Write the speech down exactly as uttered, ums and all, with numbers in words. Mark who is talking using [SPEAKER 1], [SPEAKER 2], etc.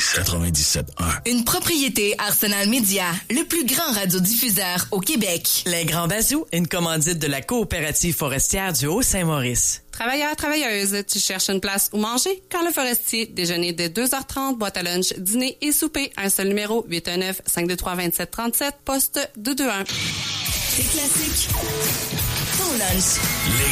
[SPEAKER 1] quatre-vingt-dix-sept un.
[SPEAKER 2] Une propriété Arsenal Média, le plus grand radiodiffuseur au Québec.
[SPEAKER 3] Les Grands Bazous, une commandite de la coopérative forestière du Haut-Saint-Maurice.
[SPEAKER 4] Travailleurs, travailleuses, tu cherches une place où manger? Quand le Forestier, déjeuner dès deux heures trente, boîte à lunch, dîner et souper. Un seul numéro, huit un neuf, cinq deux trois, deux sept trois sept, poste deux deux un.
[SPEAKER 2] C'est classique. Ton lunch.
[SPEAKER 1] Les